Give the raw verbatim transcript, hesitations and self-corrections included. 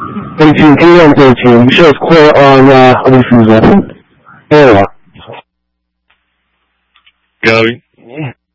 eighteen K M thirteen. Shows clear on uh, refusal. Airlock. Go. Yeah.